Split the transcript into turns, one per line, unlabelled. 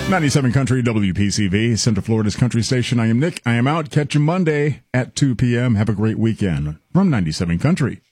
97 Country WPCV, Central Florida's country station. I am Nick. I am out. Catch you Monday at 2 p.m. Have a great weekend from 97 Country.